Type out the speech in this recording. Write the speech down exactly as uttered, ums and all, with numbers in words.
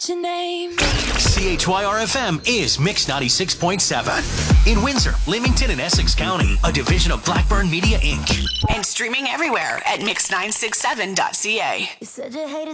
Your name. C H Y R F M is Mix ninety-six point seven. In Windsor, Leamington, and Essex County, a division of Blackburn Media, Incorporated. And streaming everywhere at mix nine six seven dot c a. You said you hated